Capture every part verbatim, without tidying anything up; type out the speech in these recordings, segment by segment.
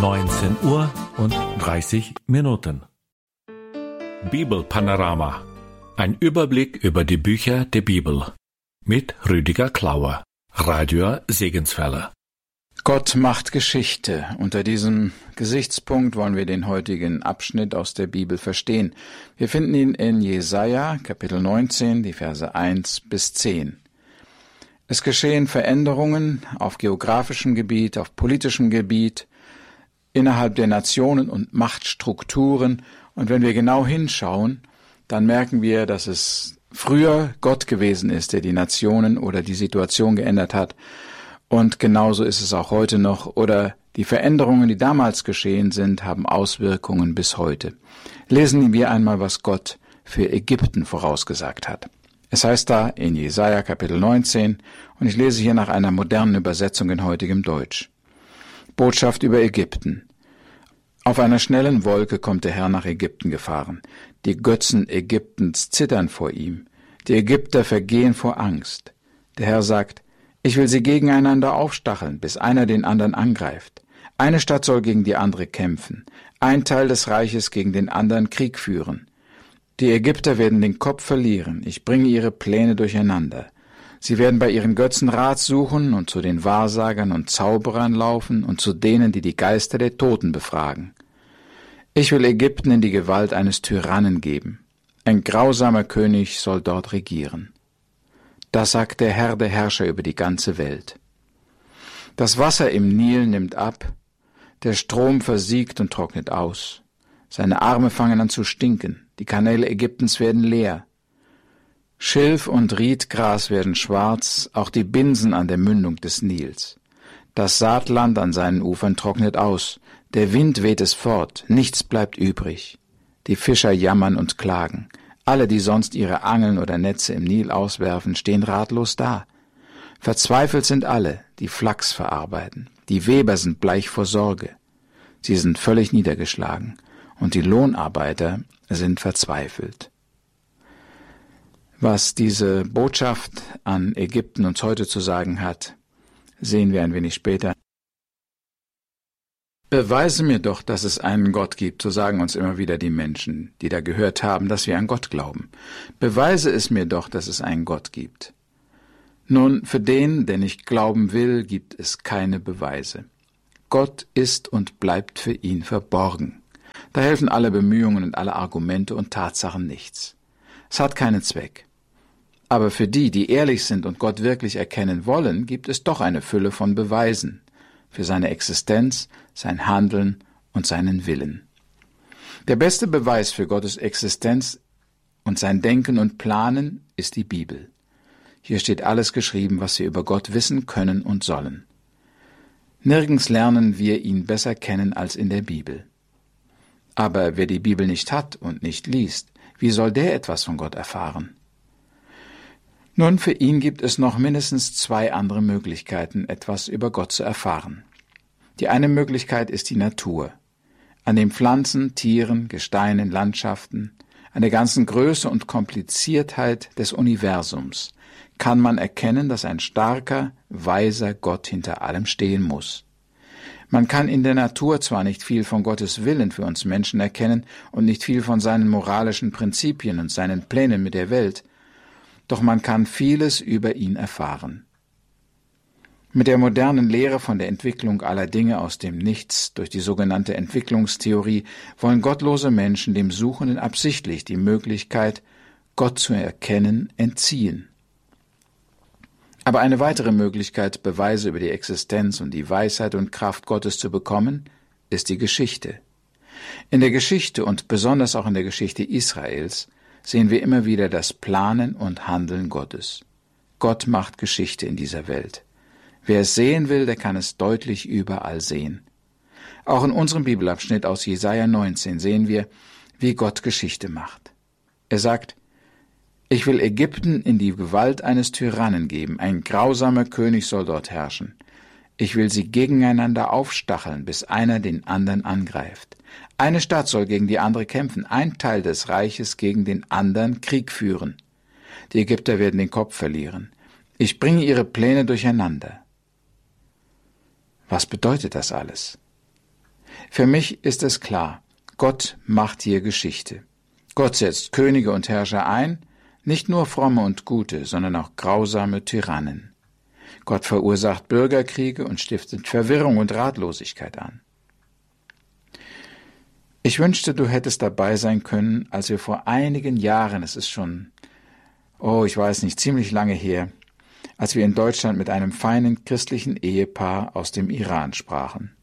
neunzehn Uhr und dreißig Minuten. Bibelpanorama. Ein Überblick über die Bücher der Bibel. Mit Rüdiger Klauer, Radio Segenswelle. Gott macht Geschichte. Unter diesem Gesichtspunkt wollen wir den heutigen Abschnitt aus der Bibel verstehen. Wir finden ihn in Jesaja, Kapitel neunzehn, die Verse eins bis zehn. Es geschehen Veränderungen auf geografischem Gebiet, auf politischem Gebiet, innerhalb der Nationen und Machtstrukturen. Und wenn wir genau hinschauen, dann merken wir, dass es früher Gott gewesen ist, der die Nationen oder die Situation geändert hat. Und genauso ist es auch heute noch. Oder die Veränderungen, die damals geschehen sind, haben Auswirkungen bis heute. Lesen wir einmal, was Gott für Ägypten vorausgesagt hat. Es heißt da in Jesaja Kapitel neunzehn, und ich lese hier nach einer modernen Übersetzung in heutigem Deutsch. Botschaft über Ägypten. Auf einer schnellen Wolke kommt der Herr nach Ägypten gefahren. Die Götzen Ägyptens zittern vor ihm. Die Ägypter vergehen vor Angst. Der Herr sagt, ich will sie gegeneinander aufstacheln, bis einer den anderen angreift. Eine Stadt soll gegen die andere kämpfen. Ein Teil des Reiches gegen den anderen Krieg führen. Die Ägypter werden den Kopf verlieren. Ich bringe ihre Pläne durcheinander. Sie werden bei ihren Götzen Rat suchen und zu den Wahrsagern und Zauberern laufen und zu denen, die die Geister der Toten befragen. Ich will Ägypten in die Gewalt eines Tyrannen geben. Ein grausamer König soll dort regieren. Das sagt der Herr der Herrscher über die ganze Welt. Das Wasser im Nil nimmt ab, der Strom versiegt und trocknet aus. Seine Arme fangen an zu stinken, die Kanäle Ägyptens werden leer. Schilf und Riedgras werden schwarz, auch die Binsen an der Mündung des Nils. Das Saatland an seinen Ufern trocknet aus, der Wind weht es fort, nichts bleibt übrig. Die Fischer jammern und klagen. Alle, die sonst ihre Angeln oder Netze im Nil auswerfen, stehen ratlos da. Verzweifelt sind alle, die Flachs verarbeiten. Die Weber sind bleich vor Sorge. Sie sind völlig niedergeschlagen, und die Lohnarbeiter sind verzweifelt. Was diese Botschaft an Ägypten uns heute zu sagen hat, sehen wir ein wenig später. Beweise mir doch, dass es einen Gott gibt, so sagen uns immer wieder die Menschen, die da gehört haben, dass wir an Gott glauben. Beweise es mir doch, dass es einen Gott gibt. Nun, für den, der nicht glauben will, gibt es keine Beweise. Gott ist und bleibt für ihn verborgen. Da helfen alle Bemühungen und alle Argumente und Tatsachen nichts. Es hat keinen Zweck. Aber für die, die ehrlich sind und Gott wirklich erkennen wollen, gibt es doch eine Fülle von Beweisen für seine Existenz, sein Handeln und seinen Willen. Der beste Beweis für Gottes Existenz und sein Denken und Planen ist die Bibel. Hier steht alles geschrieben, was wir über Gott wissen können und sollen. Nirgends lernen wir ihn besser kennen als in der Bibel. Aber wer die Bibel nicht hat und nicht liest, wie soll der etwas von Gott erfahren? Nun, für ihn gibt es noch mindestens zwei andere Möglichkeiten, etwas über Gott zu erfahren. Die eine Möglichkeit ist die Natur. An den Pflanzen, Tieren, Gesteinen, Landschaften, an der ganzen Größe und Kompliziertheit des Universums kann man erkennen, dass ein starker, weiser Gott hinter allem stehen muss. Man kann in der Natur zwar nicht viel von Gottes Willen für uns Menschen erkennen und nicht viel von seinen moralischen Prinzipien und seinen Plänen mit der Welt, doch man kann vieles über ihn erfahren. Mit der modernen Lehre von der Entwicklung aller Dinge aus dem Nichts durch die sogenannte Entwicklungstheorie wollen gottlose Menschen dem Suchenden absichtlich die Möglichkeit, Gott zu erkennen, entziehen. Aber eine weitere Möglichkeit, Beweise über die Existenz und die Weisheit und Kraft Gottes zu bekommen, ist die Geschichte. In der Geschichte und besonders auch in der Geschichte Israels sehen wir immer wieder das Planen und Handeln Gottes. Gott macht Geschichte in dieser Welt. Wer es sehen will, der kann es deutlich überall sehen. Auch in unserem Bibelabschnitt aus Jesaja neunzehn sehen wir, wie Gott Geschichte macht. Er sagt, ich will Ägypten in die Gewalt eines Tyrannen geben, ein grausamer König soll dort herrschen. Ich will sie gegeneinander aufstacheln, bis einer den anderen angreift. Eine Stadt soll gegen die andere kämpfen, ein Teil des Reiches gegen den anderen Krieg führen. Die Ägypter werden den Kopf verlieren. Ich bringe ihre Pläne durcheinander. Was bedeutet das alles? Für mich ist es klar, Gott macht hier Geschichte. Gott setzt Könige und Herrscher ein, nicht nur fromme und gute, sondern auch grausame Tyrannen. Gott verursacht Bürgerkriege und stiftet Verwirrung und Ratlosigkeit an. Ich wünschte, du hättest dabei sein können, als wir vor einigen Jahren, es ist schon, oh, ich weiß nicht, ziemlich lange her, als wir in Deutschland mit einem feinen christlichen Ehepaar aus dem Iran sprachen.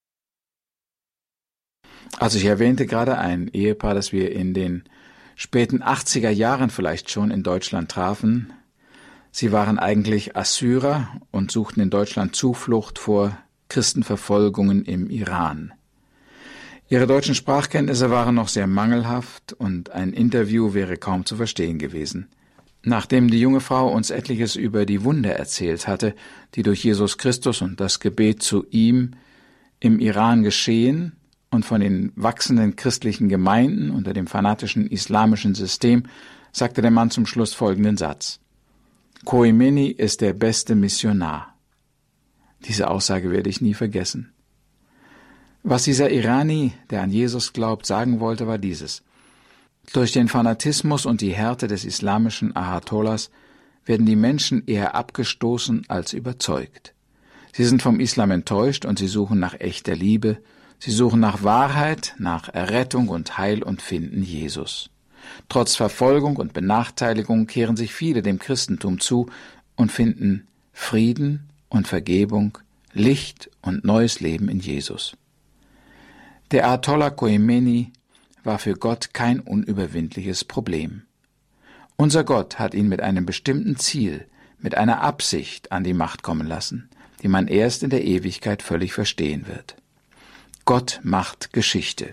Also ich erwähnte gerade ein Ehepaar, das wir in den späten achtziger Jahren vielleicht schon in Deutschland trafen. Sie waren eigentlich Assyrer und suchten in Deutschland Zuflucht vor Christenverfolgungen im Iran. Ihre deutschen Sprachkenntnisse waren noch sehr mangelhaft und ein Interview wäre kaum zu verstehen gewesen. Nachdem die junge Frau uns etliches über die Wunder erzählt hatte, die durch Jesus Christus und das Gebet zu ihm im Iran geschehen und von den wachsenden christlichen Gemeinden unter dem fanatischen islamischen System, sagte der Mann zum Schluss folgenden Satz: Khomeini ist der beste Missionar. Diese Aussage werde ich nie vergessen. Was dieser Irani, der an Jesus glaubt, sagen wollte, war dieses: Durch den Fanatismus und die Härte des islamischen Ayatollahs werden die Menschen eher abgestoßen als überzeugt. Sie sind vom Islam enttäuscht und sie suchen nach echter Liebe, sie suchen nach Wahrheit, nach Errettung und Heil und finden Jesus. Trotz Verfolgung und Benachteiligung kehren sich viele dem Christentum zu und finden Frieden und Vergebung, Licht und neues Leben in Jesus. Der Ayatollah Khomeini war für Gott kein unüberwindliches Problem. Unser Gott hat ihn mit einem bestimmten Ziel, mit einer Absicht an die Macht kommen lassen, die man erst in der Ewigkeit völlig verstehen wird. Gott macht Geschichte.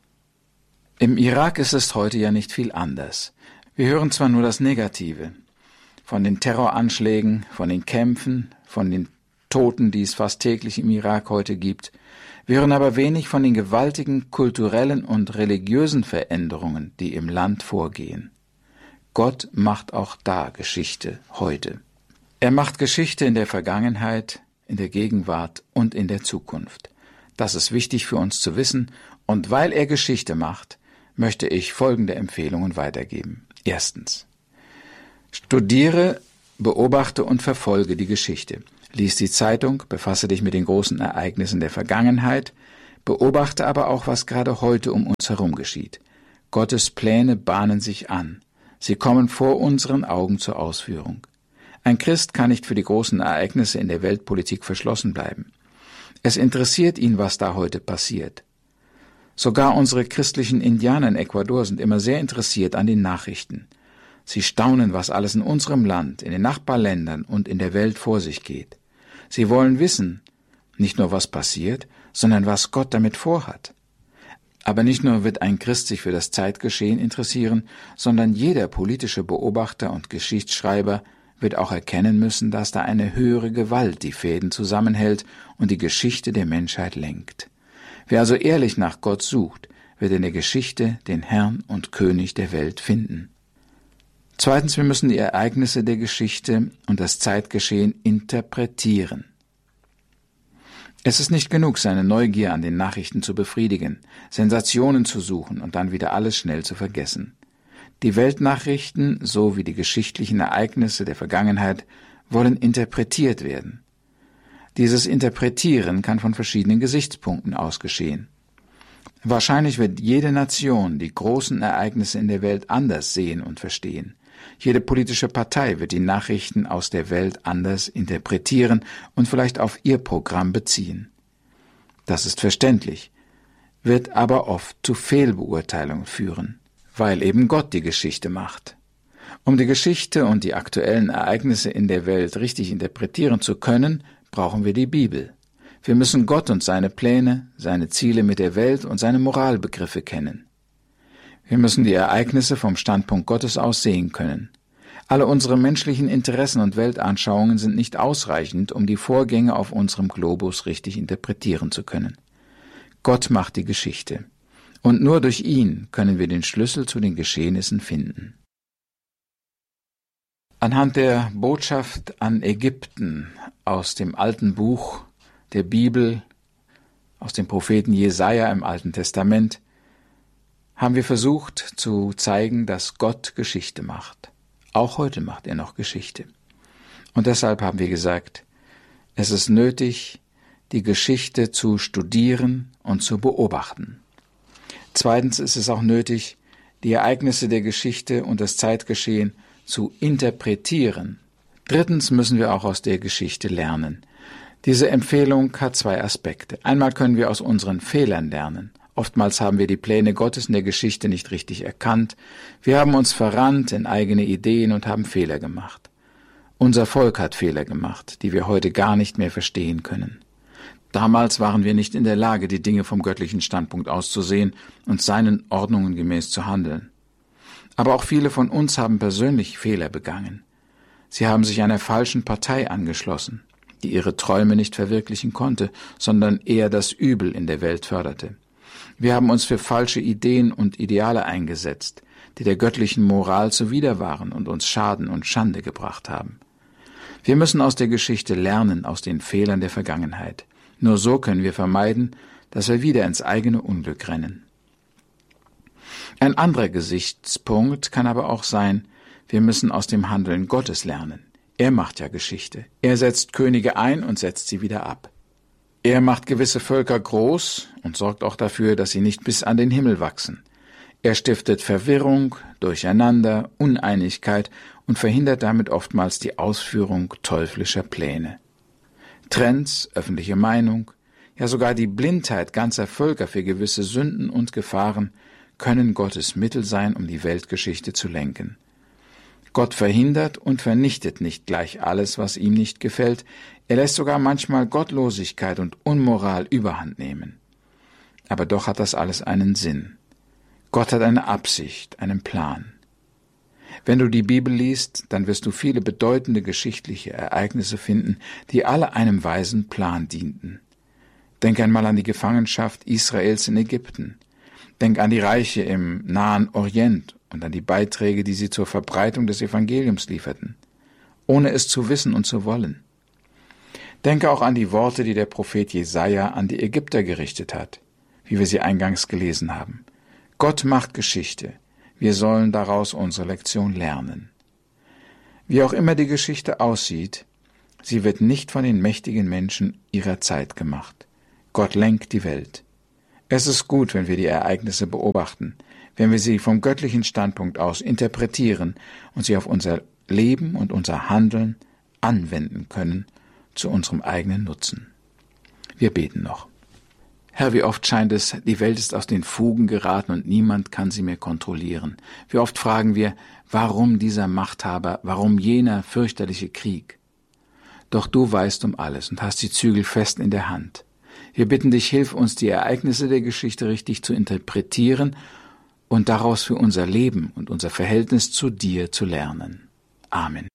Im Irak ist es heute ja nicht viel anders. Wir hören zwar nur das Negative, von den Terroranschlägen, von den Kämpfen, von den Toten, die es fast täglich im Irak heute gibt, wir hören aber wenig von den gewaltigen kulturellen und religiösen Veränderungen, die im Land vorgehen. Gott macht auch da Geschichte heute. Er macht Geschichte in der Vergangenheit, in der Gegenwart und in der Zukunft. Das ist wichtig für uns zu wissen, und weil er Geschichte macht, möchte ich folgende Empfehlungen weitergeben. Erstens: Studiere, beobachte und verfolge die Geschichte. Lies die Zeitung, befasse dich mit den großen Ereignissen der Vergangenheit, beobachte aber auch, was gerade heute um uns herum geschieht. Gottes Pläne bahnen sich an. Sie kommen vor unseren Augen zur Ausführung. Ein Christ kann nicht für die großen Ereignisse in der Weltpolitik verschlossen bleiben. Es interessiert ihn, was da heute passiert. Sogar unsere christlichen Indianer in Ecuador sind immer sehr interessiert an den Nachrichten. Sie staunen, was alles in unserem Land, in den Nachbarländern und in der Welt vor sich geht. Sie wollen wissen, nicht nur was passiert, sondern was Gott damit vorhat. Aber nicht nur wird ein Christ sich für das Zeitgeschehen interessieren, sondern jeder politische Beobachter und Geschichtsschreiber wird auch erkennen müssen, dass da eine höhere Gewalt die Fäden zusammenhält und die Geschichte der Menschheit lenkt. Wer also ehrlich nach Gott sucht, wird in der Geschichte den Herrn und König der Welt finden. Zweitens, wir müssen die Ereignisse der Geschichte und das Zeitgeschehen interpretieren. Es ist nicht genug, seine Neugier an den Nachrichten zu befriedigen, Sensationen zu suchen und dann wieder alles schnell zu vergessen. Die Weltnachrichten sowie die geschichtlichen Ereignisse der Vergangenheit wollen interpretiert werden. Dieses Interpretieren kann von verschiedenen Gesichtspunkten aus geschehen. Wahrscheinlich wird jede Nation die großen Ereignisse in der Welt anders sehen und verstehen. Jede politische Partei wird die Nachrichten aus der Welt anders interpretieren und vielleicht auf ihr Programm beziehen. Das ist verständlich, wird aber oft zu Fehlbeurteilungen führen, weil eben Gott die Geschichte macht. Um die Geschichte und die aktuellen Ereignisse in der Welt richtig interpretieren zu können, brauchen wir die Bibel. Wir müssen Gott und seine Pläne, seine Ziele mit der Welt und seine Moralbegriffe kennen. Wir müssen die Ereignisse vom Standpunkt Gottes aus sehen können. Alle unsere menschlichen Interessen und Weltanschauungen sind nicht ausreichend, um die Vorgänge auf unserem Globus richtig interpretieren zu können. Gott macht die Geschichte. Und nur durch ihn können wir den Schlüssel zu den Geschehnissen finden. Anhand der Botschaft an Ägypten aus dem alten Buch der Bibel, aus dem Propheten Jesaja im Alten Testament, haben wir versucht zu zeigen, dass Gott Geschichte macht. Auch heute macht er noch Geschichte. Und deshalb haben wir gesagt, es ist nötig, die Geschichte zu studieren und zu beobachten. Zweitens ist es auch nötig, die Ereignisse der Geschichte und das Zeitgeschehen zu interpretieren. Drittens müssen wir auch aus der Geschichte lernen. Diese Empfehlung hat zwei Aspekte. Einmal können wir aus unseren Fehlern lernen. Oftmals haben wir die Pläne Gottes in der Geschichte nicht richtig erkannt. Wir haben uns verrannt in eigene Ideen und haben Fehler gemacht. Unser Volk hat Fehler gemacht, die wir heute gar nicht mehr verstehen können. Damals waren wir nicht in der Lage, die Dinge vom göttlichen Standpunkt aus zu sehen und seinen Ordnungen gemäß zu handeln. Aber auch viele von uns haben persönlich Fehler begangen. Sie haben sich einer falschen Partei angeschlossen, die ihre Träume nicht verwirklichen konnte, sondern eher das Übel in der Welt förderte. Wir haben uns für falsche Ideen und Ideale eingesetzt, die der göttlichen Moral zuwider waren und uns Schaden und Schande gebracht haben. Wir müssen aus der Geschichte lernen, aus den Fehlern der Vergangenheit. Nur so können wir vermeiden, dass wir wieder ins eigene Unglück rennen. Ein anderer Gesichtspunkt kann aber auch sein, wir müssen aus dem Handeln Gottes lernen. Er macht ja Geschichte. Er setzt Könige ein und setzt sie wieder ab. Er macht gewisse Völker groß und sorgt auch dafür, dass sie nicht bis an den Himmel wachsen. Er stiftet Verwirrung, Durcheinander, Uneinigkeit und verhindert damit oftmals die Ausführung teuflischer Pläne. Trends, öffentliche Meinung, ja sogar die Blindheit ganzer Völker für gewisse Sünden und Gefahren können Gottes Mittel sein, um die Weltgeschichte zu lenken. Gott verhindert und vernichtet nicht gleich alles, was ihm nicht gefällt. Er lässt sogar manchmal Gottlosigkeit und Unmoral überhand nehmen. Aber doch hat das alles einen Sinn. Gott hat eine Absicht, einen Plan. Wenn du die Bibel liest, dann wirst du viele bedeutende geschichtliche Ereignisse finden, die alle einem weisen Plan dienten. Denk einmal an die Gefangenschaft Israels in Ägypten. Denk an die Reiche im Nahen Orient und an die Beiträge, die sie zur Verbreitung des Evangeliums lieferten, ohne es zu wissen und zu wollen. Denke auch an die Worte, die der Prophet Jesaja an die Ägypter gerichtet hat, wie wir sie eingangs gelesen haben. Gott macht Geschichte. Wir sollen daraus unsere Lektion lernen. Wie auch immer die Geschichte aussieht, sie wird nicht von den mächtigen Menschen ihrer Zeit gemacht. Gott lenkt die Welt. Es ist gut, wenn wir die Ereignisse beobachten, wenn wir sie vom göttlichen Standpunkt aus interpretieren und sie auf unser Leben und unser Handeln anwenden können zu unserem eigenen Nutzen. Wir beten noch. Herr, wie oft scheint es, die Welt ist aus den Fugen geraten und niemand kann sie mehr kontrollieren. Wie oft fragen wir, warum dieser Machthaber, warum jener fürchterliche Krieg? Doch du weißt um alles und hast die Zügel fest in der Hand. Wir bitten dich, hilf uns, die Ereignisse der Geschichte richtig zu interpretieren und daraus für unser Leben und unser Verhältnis zu dir zu lernen. Amen.